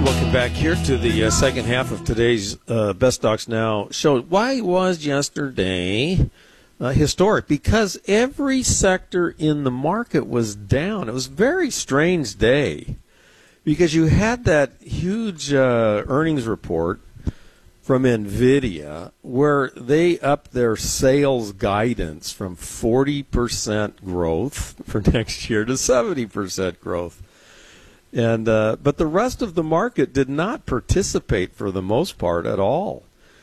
Welcome back here to the second half of today's Best Stocks Now show. Why was yesterday historic? Because every sector in the market was down. It was a very strange day because you had that huge earnings report from NVIDIA where they upped their sales guidance from 40% growth for next year to 70% growth. And but the rest of the market did not participate for the most part at all.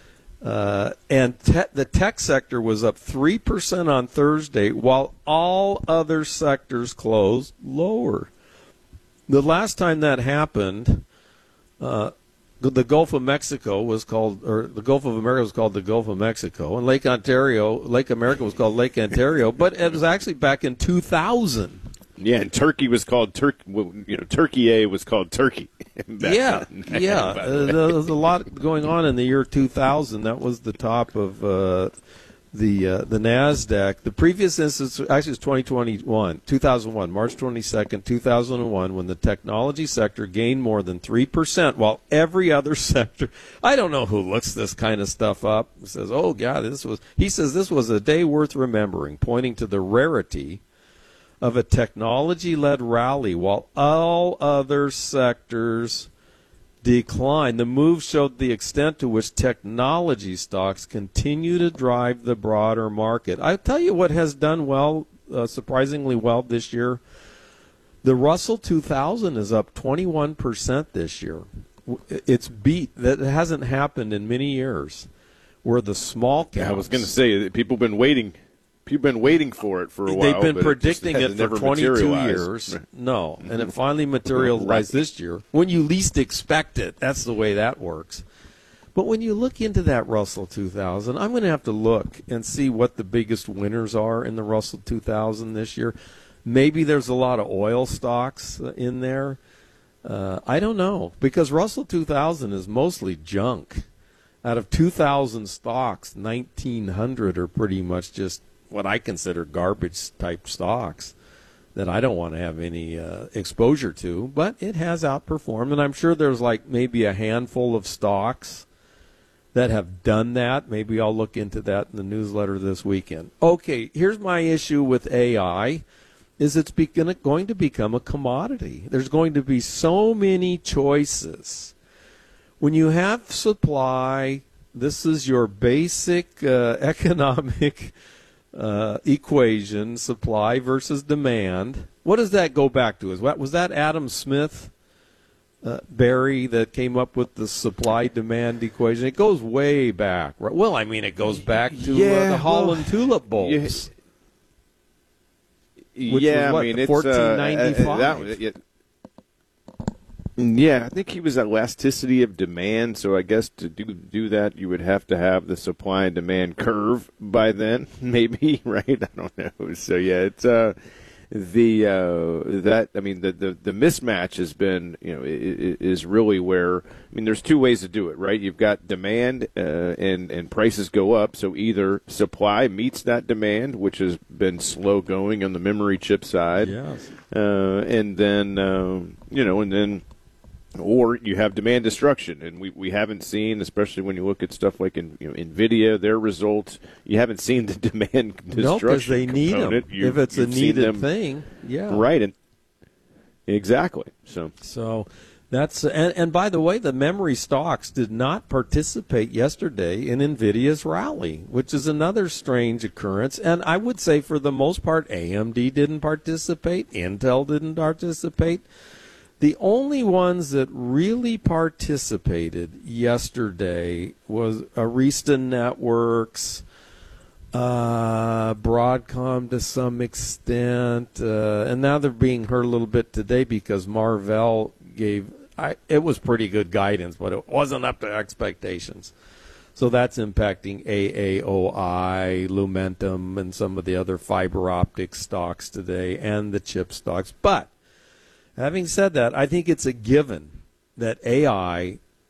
And the tech sector was up 3% on Thursday, while all other sectors closed lower. The last time that happened, the Gulf of Mexico was called, or the Gulf of America was called the Gulf of Mexico, and Lake America was called Lake Ontario, but it was actually back in 2000. Yeah, and Turkey was called Turkey. Turkey A was called Turkey. Yeah. There was a lot going on in the year 2000. That was the top of the Nasdaq. The previous instance actually was 2001, March 22nd, 2001, when the technology sector gained more than 3%, while every other sector. I don't know who looks this kind of stuff up. Says, "Oh God, He says this was a day worth remembering," pointing to the rarity of a technology-led rally while all other sectors declined. The move showed the extent to which technology stocks continue to drive the broader market. I'll tell you what has done well, surprisingly well this year. The Russell 2000 is up 21% this year. It's beat. That hasn't happened in many years. Where the small caps. Yeah, I was going to say, people have been waiting. People have been waiting for it for a while. They've been predicting it for 22 years. No, and it finally materialized this year. When you least expect it, that's the way that works. But when you look into that Russell 2000, I'm going to have to look and see what the biggest winners are in the Russell 2000 this year. Maybe there's a lot of oil stocks in there. I don't know, because Russell 2000 is mostly junk. Out of 2,000 stocks, 1,900 are pretty much just what I consider garbage-type stocks that I don't want to have any exposure to, but it has outperformed, and I'm sure there's like maybe a handful of stocks that have done that. Maybe I'll look into that in the newsletter this weekend. Okay, here's my issue with AI, is it's going to become a commodity. There's going to be so many choices. When you have supply, this is your basic economic equation, supply versus demand. What does that go back to? Was that Adam Smith, Barry, that came up with the supply-demand equation? It goes way back. Right? Well, I mean, it goes back to the Holland tulip bulbs. Which was, I mean, it's 1495. Yeah, I think he was elasticity of demand, so I guess to do that, you would have to have the supply and demand curve by then, maybe, right? I don't know. So, yeah, it's the mismatch has been, is really where, there's two ways to do it, right? You've got demand and prices go up, so either supply meets that demand, which has been slow going on the memory chip side, yes. and then or you have demand destruction, and we haven't seen, especially when you look at stuff like NVIDIA, their results, you haven't seen the demand destruction. No, because they need them. If it's a needed thing, yeah, right, and exactly. So that's and by the way, the memory stocks did not participate yesterday in NVIDIA's rally, which is another strange occurrence. And I would say for the most part, AMD didn't participate, Intel didn't participate. The only ones that really participated yesterday was Arista Networks, Broadcom to some extent, and now they're being hurt a little bit today because Marvell it was pretty good guidance, but it wasn't up to expectations. So that's impacting AAOI, Lumentum, and some of the other fiber optic stocks today, and the chip stocks. But having said that, I think it's a given that AI